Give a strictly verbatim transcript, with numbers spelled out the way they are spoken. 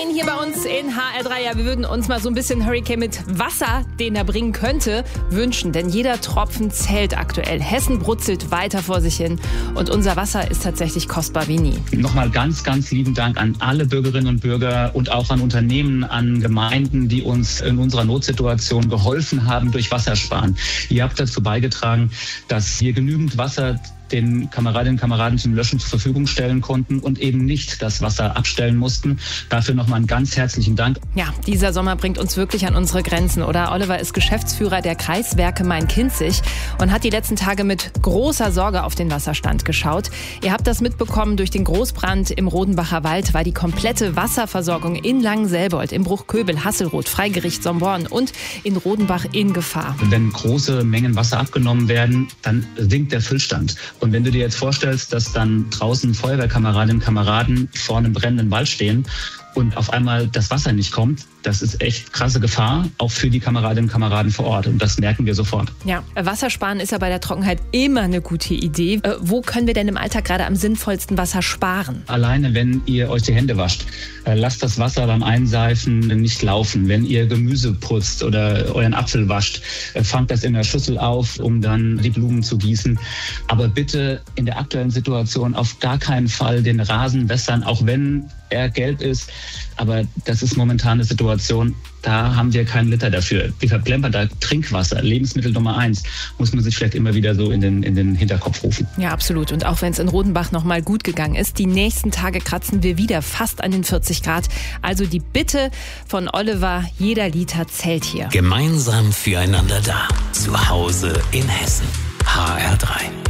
Hier bei uns in H R drei, ja, wir würden uns mal so ein bisschen Hurricane mit Wasser, den er bringen könnte, wünschen. Denn jeder Tropfen zählt aktuell. Hessen brutzelt weiter vor sich hin und unser Wasser ist tatsächlich kostbar wie nie. Nochmal ganz, ganz lieben Dank an alle Bürgerinnen und Bürger und auch an Unternehmen, an Gemeinden, die uns in unserer Notsituation geholfen haben durch Wassersparen. Ihr habt dazu beigetragen, dass wir genügend Wasser den Kameradinnen und Kameraden zum Löschen zur Verfügung stellen konnten und eben nicht das Wasser abstellen mussten. Dafür nochmal einen ganz herzlichen Dank. Ja, dieser Sommer bringt uns wirklich an unsere Grenzen, oder? Oliver ist Geschäftsführer der Kreiswerke Main-Kinzig und hat die letzten Tage mit großer Sorge auf den Wasserstand geschaut. Ihr habt das mitbekommen, durch den Großbrand im Rodenbacher Wald war die komplette Wasserversorgung in Langenselbold, im Bruchköbel, Hasselroth, Freigericht, Somborn und in Rodenbach in Gefahr. Wenn große Mengen Wasser abgenommen werden, dann sinkt der Füllstand. Und wenn du dir jetzt vorstellst, dass dann draußen Feuerwehrkameradinnen und Kameraden vor einem brennenden Wald stehen und auf einmal das Wasser nicht kommt, das ist echt krasse Gefahr, auch für die Kameradinnen und Kameraden vor Ort. Und das merken wir sofort. Ja, Wassersparen ist ja bei der Trockenheit immer eine gute Idee. Äh, wo können wir denn im Alltag gerade am sinnvollsten Wasser sparen? Alleine, wenn ihr euch die Hände wascht, äh, lasst das Wasser beim Einseifen nicht laufen. Wenn ihr Gemüse putzt oder euren Apfel wascht, äh, fangt das in der Schüssel auf, um dann die Blumen zu gießen. Aber bitte in der aktuellen Situation auf gar keinen Fall den Rasen wässern, auch wenn er gelb ist. Aber das ist momentan eine Situation, da haben wir keinen Liter dafür. Wir verplempern da Trinkwasser, Lebensmittel Nummer eins, muss man sich vielleicht immer wieder so in den, in den Hinterkopf rufen. Ja, absolut. Und auch wenn es in Rodenbach noch mal gut gegangen ist, die nächsten Tage kratzen wir wieder fast an den vierzig Grad. Also die Bitte von Oliver, jeder Liter zählt hier. Gemeinsam füreinander da. Zu Hause in Hessen. H R drei.